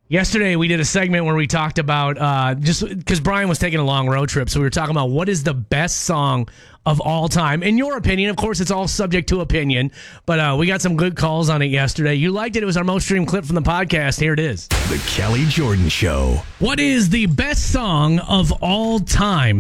Yesterday, we did a segment where we talked about, just because Brian was taking a long road trip, so we were talking about what is the best song of all time. In your opinion, of course, it's all subject to opinion, but we got some good calls on it yesterday. You liked it. It was our most streamed clip from the podcast. Here it is. The Kelly Jordan Show. What is the best song of all time?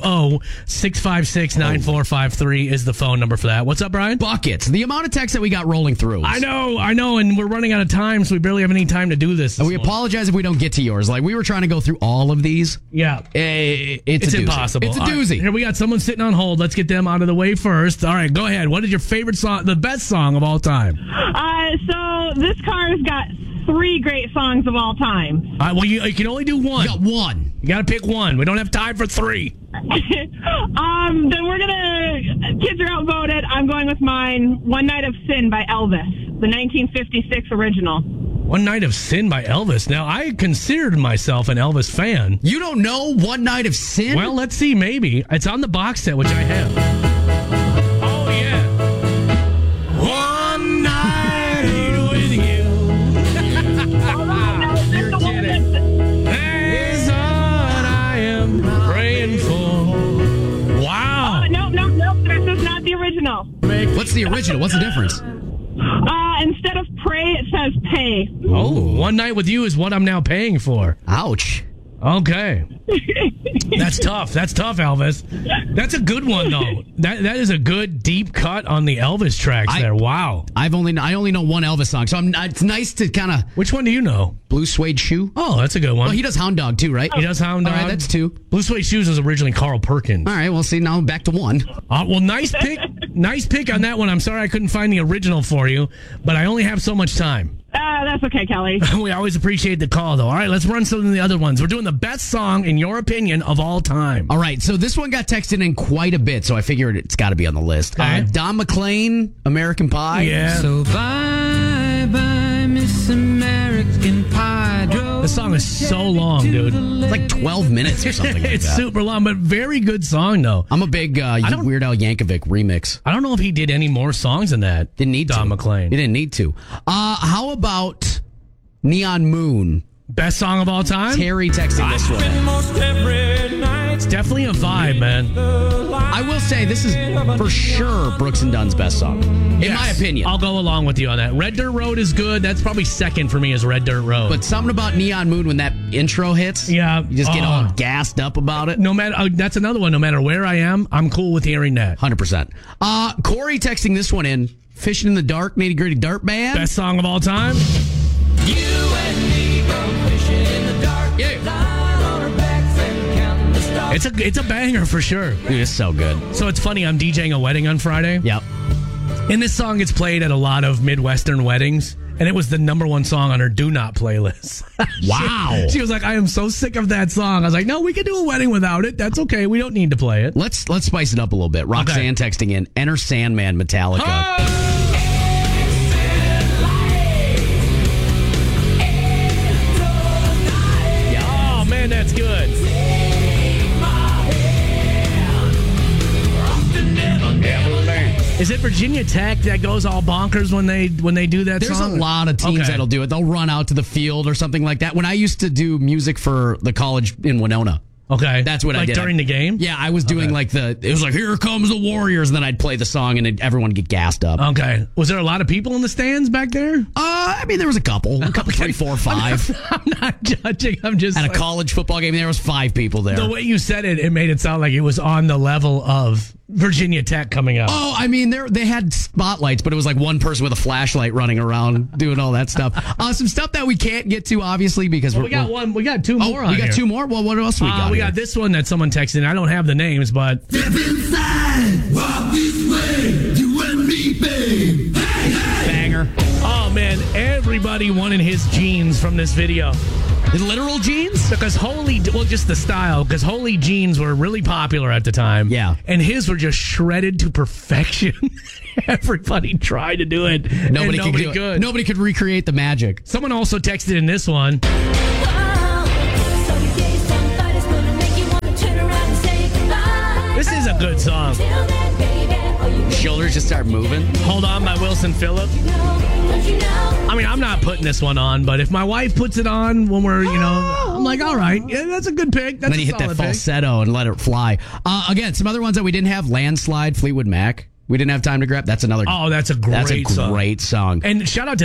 320-656-9453 is the phone number for that. What's up, Brian? Buckets. The amount of text that we got rolling through. I know, and we're running out of time, so we barely have any time to do this. And we apologize if we don't get to yours. Like, we were trying to go through all of these. Yeah. It's impossible. It's a doozy. Here we got someone sitting on hold. Let's get them out of the way first. All right, go ahead. What is your favorite song, the best song of all time? So this car's got 3 great songs of all time. Well, you can only do one. You got one. You got to pick one. We don't have time for 3. Then we're kids are outvoted. I'm going with mine, One Night of Sin by Elvis, the 1956 original. One Night of Sin by Elvis. Now, I considered myself an Elvis fan. You don't know One Night of Sin? Well, let's see, maybe. It's on the box set, which I have. Oh, yeah. One night with you. All right, now is this the one that's... That is what I am praying for. Wow. No, this is not the original. What's the original? What's the difference? Instead of pray, it says pay. Oh, One Night with You is what I'm now paying for. Ouch. Okay. That's tough, Elvis. That's a good one, though. That is a good deep cut on the Elvis tracks there. Wow. I only know one Elvis song, so it's nice to kind of... Which one do you know? Blue Suede Shoe. Oh, that's a good one. Well, he does Hound Dog, too, right? He does Hound Dog. All right, that's 2. Blue Suede Shoes was originally Carl Perkins. All right, well, see, now I'm back to 1. Well, nice pick. Nice pick on that one. I'm sorry I couldn't find the original for you, but I only have so much time. That's okay, Kelly. We always appreciate the call, though. All right, let's run some of the other ones. We're doing the best song, in your opinion, of all time. All right, so this one got texted in quite a bit, so I figured it's got to be on the list. Okay. Don McLean, American Pie. Yeah. So bye, Miss American Pie. This song is so long, dude. It's like 12 minutes or something like It's that. super long, but very good song, though. I'm a big Weird Al Yankovic remix. I don't know if he did any more songs than that. Didn't need Don to. McLean. He didn't need to. How about Neon Moon? Best song of all time? Terry texting this one. It's definitely a vibe, man. I will say this is for sure Brooks and Dunn's best song, in my opinion. I'll go along with you on that. Red Dirt Road is good. That's probably second for me is Red Dirt Road. But something about Neon Moon when that intro hits, yeah, you just get all gassed up about it. No matter that's another one. No matter where I am, I'm cool with hearing that. 100%. Corey texting this one in. Fishing in the Dark, Nitty Gritty Dirt Band. Best song of all time. You and me go fishing in the dark. Yeah. Lying on our backs and counting the stars. It's a banger for sure. Dude, it's so good. So it's funny. I'm DJing a wedding on Friday. Yep. And this song gets played at a lot of Midwestern weddings. And it was the number 1 song on her Do Not playlist. Wow. She was like, I am so sick of that song. I was like, no, we can do a wedding without it. That's okay. We don't need to play it. Let's spice it up a little bit. Roxanne texting in. Enter Sandman, Metallica. Oh, man, that's good. Is it Virginia Tech that goes all bonkers when they do that There's song? a lot of teams Okay. that'll do it. They'll run out to the field or something like that. When I used to do music for the college in Winona, Okay. that's what I like did. during the game? Yeah, I was doing it was like, here comes the Warriors, and then I'd play the song, and everyone would get gassed up. Okay. Was there a lot of people in the stands back there? I mean, there was a couple, 3, 4, 5. I'm not judging. I'm just At a like, college football game, there was 5 people there. the way you said it, it made it sound like it was on the level of Virginia Tech coming up. Oh, I mean, they had spotlights, but it was like one person with a flashlight running around doing all that stuff. Some stuff that we can't get to, obviously, because we got 2 more on we got here. 2 more? Well, what else we got? We here? got this one that someone texted in. I don't have the names, but Step inside, walk this way, you and me, babe. Hey, hey. Banger. oh man, everybody wanted his jeans from this video. The literal jeans? Because just the style, because Holy jeans were really popular at the time. Yeah. And his were just shredded to perfection. Everybody tried to do it. Nobody and could do it. Nobody could recreate the magic. Someone also texted in this one. This is a good song. Shoulders just start moving. Hold On by Wilson Phillip. I mean, I'm not putting this one on, but if my wife puts it on when we're, I'm like, all right, yeah, that's a good pick. That's And then you a hit that solid pick. falsetto and let it fly. Again, some other ones that we didn't have. Landslide, Fleetwood Mac. We didn't have time to grab. That's another. Oh, that's a great song. song. And shout out to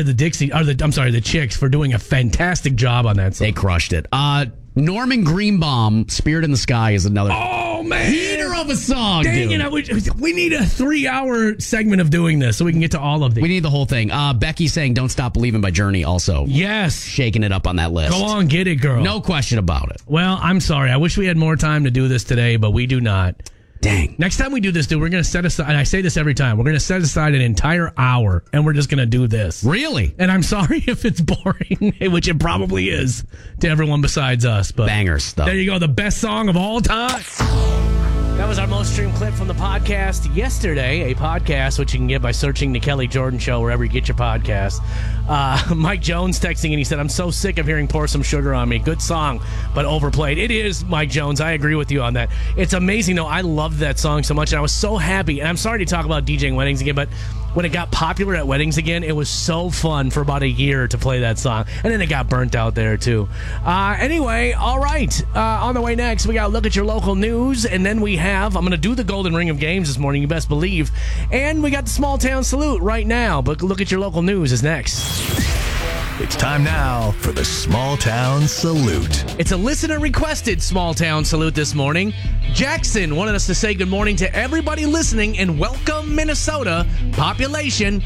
the Chicks for doing a fantastic job on that song. They crushed it. Norman Greenbaum, Spirit in the Sky is another Oh, man. heater of a song, Dang dude. it, we need a 3-hour segment of doing this so we can get to all of these. We need the whole thing. Becky saying Don't Stop Believing by Journey also. Yes. Shaking it up on that list. Go on, get it, girl. No question about it. Well, I'm sorry. I wish we had more time to do this today, but we do not. Dang. Next time we do this, dude, we're going to set aside, and I say this every time, we're going to set aside an entire hour, and we're just going to do this. Really? And I'm sorry if it's boring, which it probably is to everyone besides us. But Banger stuff. there you go, the best song of all time. That was our most streamed clip from the podcast yesterday, a podcast which you can get by searching The Kelly Jordan Show wherever you get your podcast. Mike Jones texting, and he said, I'm so sick of hearing Pour Some Sugar on Me. Good song, but overplayed. It is, Mike Jones. I agree with you on that. It's amazing, though. I loved that song so much, and I was so happy. And I'm sorry to talk about DJing weddings again, but when it got popular at weddings again, it was so fun for about a year to play that song. And then it got burnt out there, too. Anyway, all right. On the way next, we got to look at your local news. And then we have, I'm going to do the Golden Ring of Games this morning, you best believe. And we got the Small Town Salute right now. But look at your local news is next. It's time now for the Small Town Salute. It's a listener-requested Small Town Salute this morning. Jackson wanted us to say good morning to everybody listening in Welcome, Minnesota, population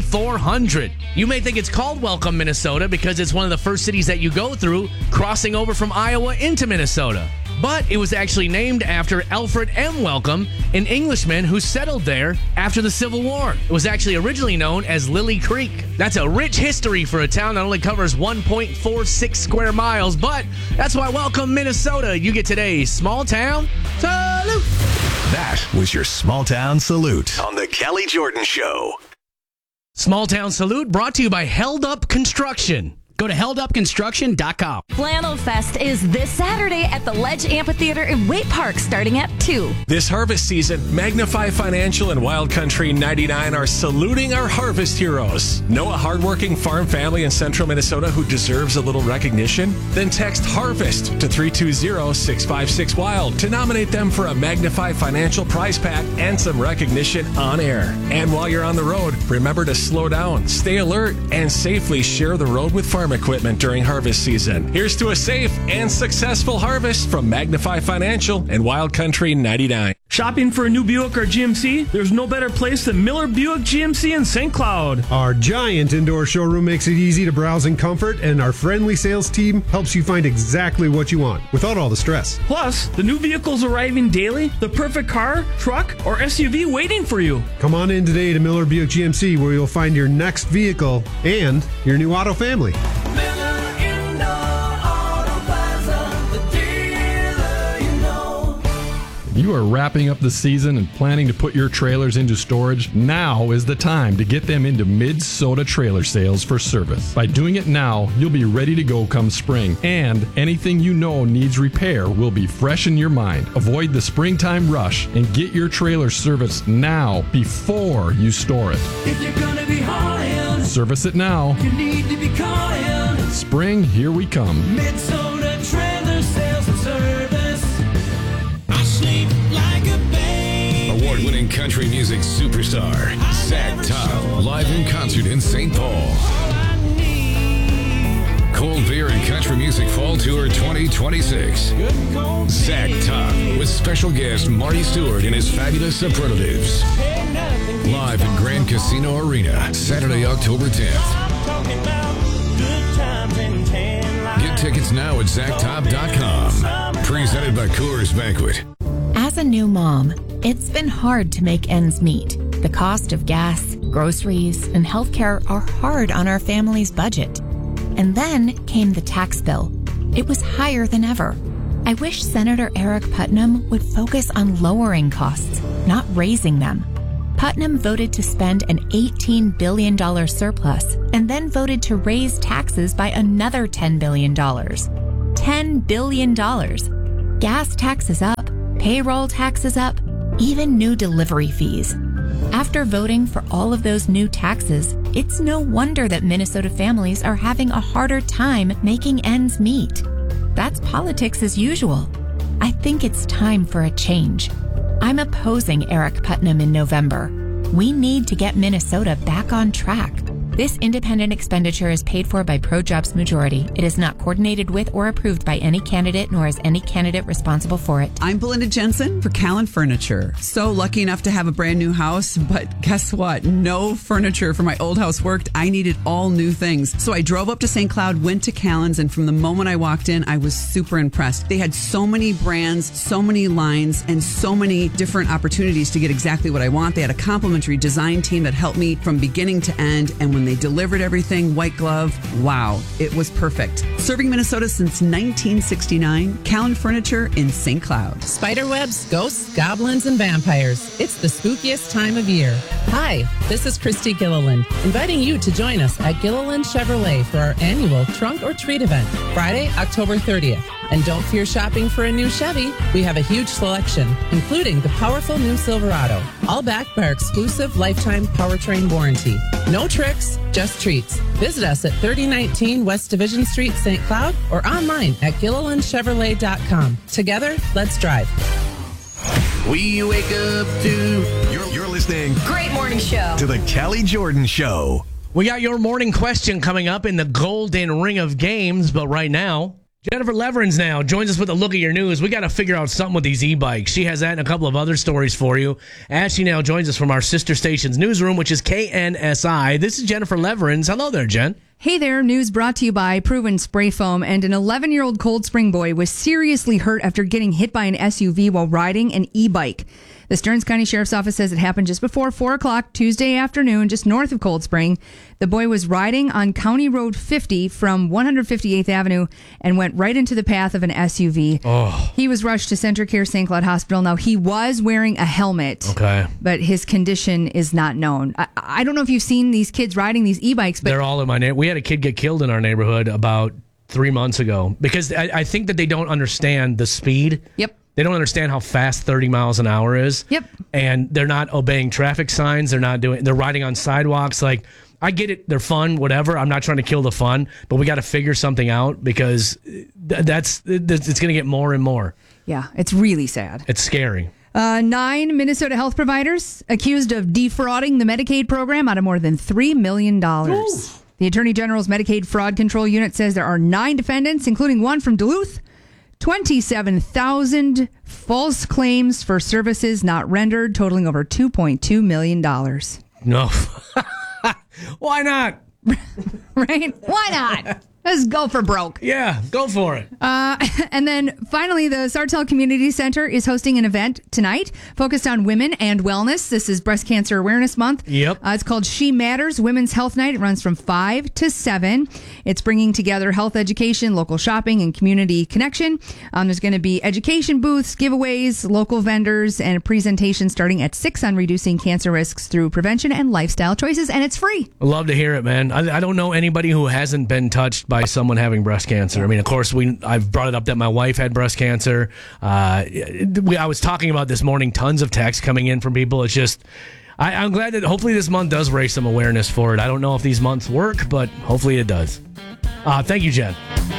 3,400. You may think it's called Welcome, Minnesota because it's one of the first cities that you go through crossing over from Iowa into Minnesota. But it was actually named after Alfred M. Welcome, an Englishman who settled there after the Civil War. It was actually originally known as Lily Creek. That's a rich history for a town that only covers 1.46 square miles, but that's why Welcome, Minnesota. You get today's Small Town Salute. That was your Small Town Salute on the Kelly Jordan Show. Small Town Salute brought to you by Held Up Construction. Go to heldupconstruction.com. Flannel Fest is this Saturday at the Ledge Amphitheater in Waite Park starting at 2. This harvest season, Magnify Financial and Wild Country 99 are saluting our harvest heroes. Know a hardworking farm family in central Minnesota who deserves a little recognition? Then text HARVEST to 320-656-WILD to nominate them for a Magnify Financial prize pack and some recognition on air. And while you're on the road, remember to slow down, stay alert, and safely share the road with farm equipment during harvest season. Here's to a safe and successful harvest from Magnify Financial and Wild Country 99. Shopping for a new Buick or GMC? There's no better place than Miller Buick GMC in St. Cloud. Our giant indoor showroom makes it easy to browse in comfort, and our friendly sales team helps you find exactly what you want without all the stress. Plus, the new vehicles arriving daily, the perfect car, truck, or SUV waiting for you. Come on in today to Miller Buick GMC, where you'll find your next vehicle and your new auto family. Miller Indoor Auto Plaza, the dealer you know. You are wrapping up the season and planning to put your trailers into storage. Now is the time to get them into Mid-Sota Trailer Sales for service. By doing it now, you'll be ready to go come spring, and anything you know needs repair will be fresh in your mind. Avoid the springtime rush and get your trailer serviced now before you store it. If you're gonna be hauling, Service it now. you need to be calling Spring, here we come. Mid-Sota Trailer Sales and Service. I sleep like a baby. Award-winning country music superstar, Zach Top, live in concert in St. Paul. Cold Beer and Country Music Fall Tour 2026. Zach Top with special guest Marty Stewart and his fabulous superlatives. Live at Grand Casino Arena, Saturday, October 10th. Get tickets now at ZachTop.com. Presented by Coors Banquet. As a new mom, it's been hard to make ends meet. The cost of gas, groceries, and healthcare are hard on our family's budget. And then came the tax bill. It was higher than ever. I wish Senator Eric Putnam would focus on lowering costs, not raising them. Putnam voted to spend an $18 billion surplus and then voted to raise taxes by another $10 billion. $10 billion. Gas taxes up, payroll taxes up, even new delivery fees. After voting for all of those new taxes, it's no wonder that Minnesota families are having a harder time making ends meet. That's politics as usual. I think it's time for a change. I'm opposing Eric Putnam in November. We need to get Minnesota back on track. This independent expenditure is paid for by ProJobs Majority. It is not coordinated with or approved by any candidate, nor is any candidate responsible for it. I'm Belinda Jensen for Callan Furniture. So lucky enough to have a brand new house, but guess what? No furniture for my old house worked. I needed all new things. So I drove up to St. Cloud, went to Callan's, and from the moment I walked in, I was super impressed. They had so many brands, so many lines, and so many different opportunities to get exactly what I want. They had a complimentary design team that helped me from beginning to end, and when they delivered everything, white glove, wow, it was perfect. Serving Minnesota since 1969, Callan Furniture in St. Cloud. Spiderwebs, ghosts, goblins, and vampires. It's the spookiest time of year. Hi, this is Christy Gilliland, inviting you to join us at Gilliland Chevrolet for our annual Trunk or Treat event, Friday, October 30th. And don't fear shopping for a new Chevy. We have a huge selection, including the powerful new Silverado, all backed by our exclusive lifetime powertrain warranty. No tricks, just treats. Visit us at 3019 West Division Street, St. Cloud, or online at GillilandChevrolet.com. Together, let's drive. We wake up to... You're listening... Great morning show. ...to the Kelly Jordan Show. We got your morning question coming up in the Golden Ring of Games, but right now... Jennifer Leverins now joins us with a look at your news. We got to figure out something with these e-bikes. She has that and a couple of other stories for you. Ashley now joins us from our sister station's newsroom, which is KNSI. This is Jennifer Leverins. Hello there, Jen. Hey there, news brought to you by Proven Spray Foam. And an 11-year-old Cold Spring boy was seriously hurt after getting hit by an SUV while riding an e-bike. The Stearns County Sheriff's Office says it happened just before 4 o'clock Tuesday afternoon, just north of Cold Spring. The boy was riding on County Road 50 from 158th Avenue and went right into the path of an SUV. Oh. He was rushed to Center Care St. Cloud Hospital. Now, he was wearing a helmet, okay, but his condition is not known. I don't know if you've seen these kids riding these e-bikes, but they're all in my neighborhood. We had a kid get killed in our neighborhood about 3 months ago because I think that they don't understand the speed. Yep. They don't understand how fast 30 miles an hour is. Yep. And they're not obeying traffic signs. They're riding on sidewalks. Like, I get it. They're fun, whatever. I'm not trying to kill the fun, but we got to figure something out because it's going to get more and more. Yeah, it's really sad. It's scary. 9 Minnesota health providers accused of defrauding the Medicaid program out of more than $3 million. Ooh. The Attorney General's Medicaid Fraud Control Unit says there are 9 defendants, including one from Duluth. 27,000 false claims for services not rendered, totaling over $2.2 million. No. Why not? Right? Why not? Let's go for broke. Yeah, go for it. And then finally, the Sartell Community Center is hosting an event tonight focused on women and wellness. This is Breast Cancer Awareness Month. Yep. It's called She Matters Women's Health Night. It runs from 5 to 7. It's bringing together health education, local shopping, and community connection. There's going to be education booths, giveaways, local vendors, and a presentation starting at 6 on reducing cancer risks through prevention and lifestyle choices, and it's free. I love to hear it, man. I don't know anybody who hasn't been touched by someone having breast cancer. I mean, of course, I've brought it up that my wife had breast cancer. I was talking about this morning, tons of texts coming in from people. It's just, I'm glad that hopefully this month does raise some awareness for it. I don't know if these months work, but hopefully it does. Thank you, Jen.